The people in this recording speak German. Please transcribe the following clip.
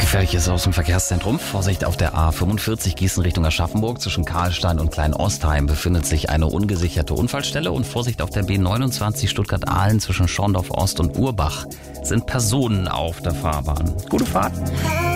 Gefährliches aus dem Verkehrszentrum. Vorsicht auf der A45 Gießen Richtung Aschaffenburg. Zwischen Karlstein und Kleinostheim befindet sich eine ungesicherte Unfallstelle. Und Vorsicht auf der B29 Stuttgart-Ahlen zwischen Schorndorf Ost und Urbach sind Personen auf der Fahrbahn. Gute Fahrt.